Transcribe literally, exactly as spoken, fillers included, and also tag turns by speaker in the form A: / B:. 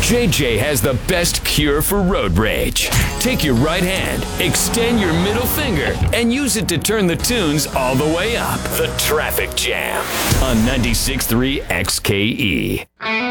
A: J J has the best cure for road rage. Take your right hand, extend your middle finger, and use it to turn the tunes all the way up. The Traffic Jam on ninety-six point three X K E.